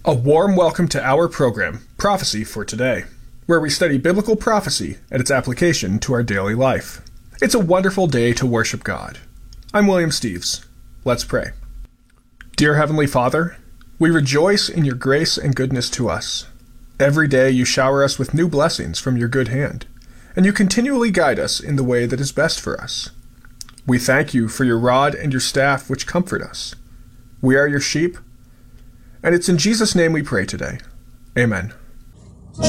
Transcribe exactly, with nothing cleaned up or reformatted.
A warm welcome to our program, Prophecy for Today, where we study biblical prophecy and its application to our daily life. It's a wonderful day to worship God. I'm William Steves. Let's pray. Dear Heavenly Father, we rejoice in your grace and goodness to us. Every day you shower us with new blessings from your good hand, and you continually guide us in the way that is best for us. We thank you for your rod and your staff which comfort us. We are your sheep, and it's in Jesus' name we pray today. Amen.